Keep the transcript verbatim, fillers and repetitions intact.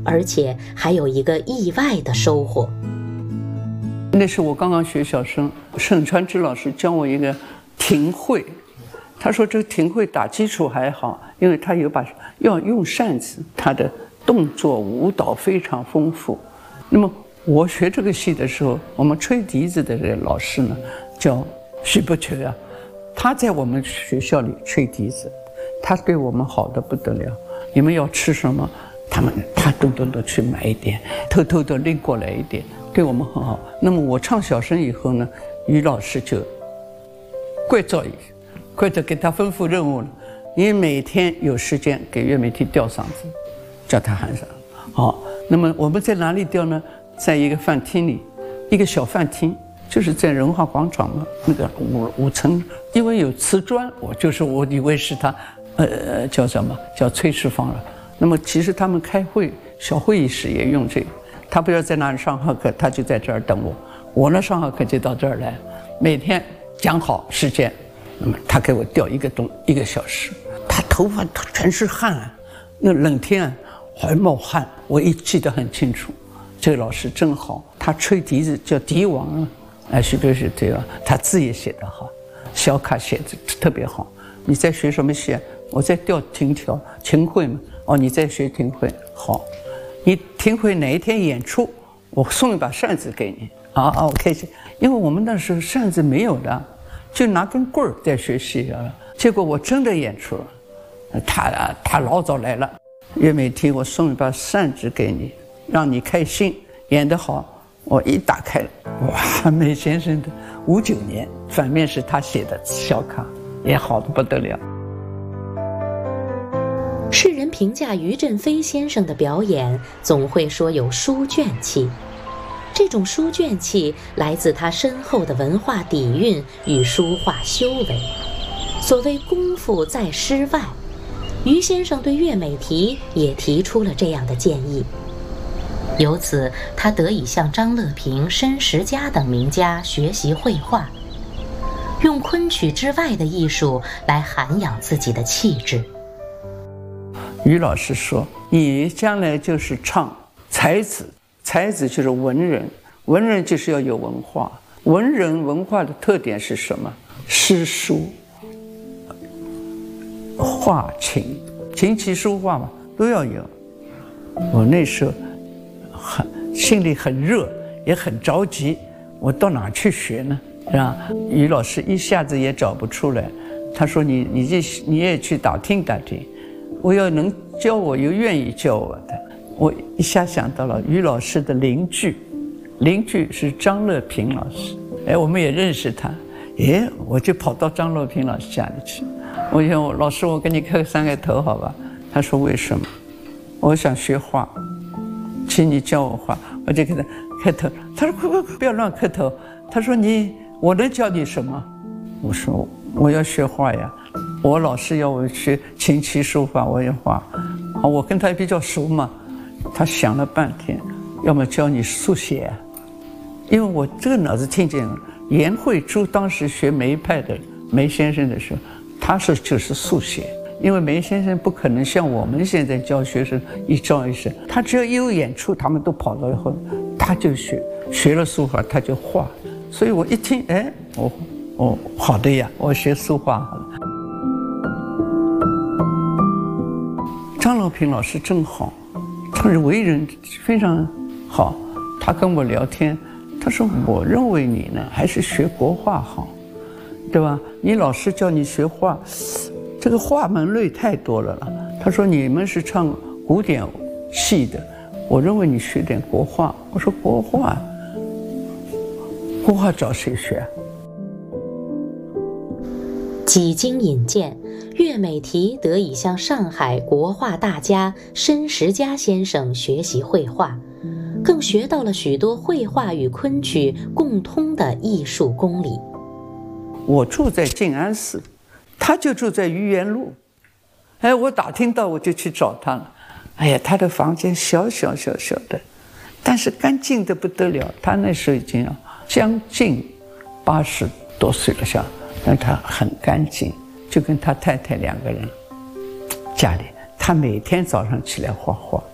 而且还有一个意外的收获。 那是我刚刚学小生，沈传之老师教我一个停会。他说这个停会打基础还好，因为他有把要用扇子，他的动作舞蹈非常丰富。那么我学这个戏的时候，我们吹笛子的这个老师呢叫徐伯求啊，他在我们学校里吹笛子，他对我们好得不得了。你们要吃什么，他们他咚咚的去买一点，偷偷的拎过来一点，对我们很好。那么我唱小生以后呢，于老师就怪噪一下，怪着给他吩咐任务了，你每天有时间给岳美缇吊嗓子，叫他喊上。好，那么我们在哪里吊呢？在一个饭厅里，一个小饭厅，就是在仁化广场嘛，那个五五层，因为有瓷砖，我就是我以为是他，呃，叫什么叫炊事房了。那么其实他们开会，小会议室也用这个。他不知道在哪里上好课，他就在这儿等我。我呢上好课就到这儿来，每天讲好时间，那么他给我吊一个钟一个小时，他头发全是汗啊，那冷天啊还冒汗，我一记得很清楚。这个老师真好，他吹笛子叫笛王啊，哎，徐伯求对吧？他字也写得好，小卡写的特别好。你在学什么戏啊？我在吊停条停会嘛。哦，你在学停会，好，你停会哪一天演出，我送一把扇子给你啊啊！我开心，因为我们那时候扇子没有的，就拿根棍儿在学戏啊。结果我真的演出了，他他老早来了，岳美缇，我送一把扇子给你，让你开心，演得好。我一打开，哇，梅先生的五九年，反面是他写的小卡，也好得不得了。 世人评价于振飞先生的表演，总会说有书卷气。这种书卷气来自他深厚的文化底蕴与书画修为。所谓功夫在诗外，于先生对岳美缇也提出了这样的建议。由此，他得以向张乐平、申时家等名家学习绘画，用昆曲之外的艺术来涵养自己的气质。 于老师说，你将来就是唱才子，才子就是文人，文人就是要有文化，文人文化的特点是什么？诗书画琴，琴棋书画嘛都要有。我那时候很心里很热，也很着急，我到哪去学呢？是吧？于老师一下子也找不出来，他说你你这你也去打听打听，我要能教我又愿意教我的。我一下想到了于老师的邻居，邻居是张乐平老师，哎，我们也认识他，哎，我就跑到张乐平老师家里去。我说老师，我给你磕三个头好吧？他说为什么？我想学画，请你教我画。我就给他磕头，他说快快快，不要乱磕头。他说你我能教你什么？我说我要学画呀，我老师要我学琴棋书画，我也画。好，我跟他比较熟嘛。他想了半天，要么教你速写啊，因为我这个脑子听见了。颜慧珠当时学梅派的梅先生的时候，他是就是速写，因为梅先生不可能像我们现在教学生一招一式，他只要一有演出，他们都跑到以后，他就学学了书法，他就画。所以我一听，哎，我哦好的呀，我学书画好了。张乐平老师真好，他是为人非常好。他跟我聊天，他说我认为你呢还是学国画好，对吧？你老师叫你学画，这个画门类太多了了。他说你们是唱古典戏的，我认为你学点国画。我说国画，国画找谁学啊？ 几经引荐，岳美缇得以向上海国画大家申时家先生学习绘画，更学到了许多绘画与昆曲共通的艺术功理。 我住在静安寺，他就住在愚园路。哎，我打听到我就去找他了。哎呀，他的房间小小小小的，但是干净的不得了。他那时候已经将近八十多岁了，像，但他很干净，就跟他太太两个人家里，他每天早上起来画画。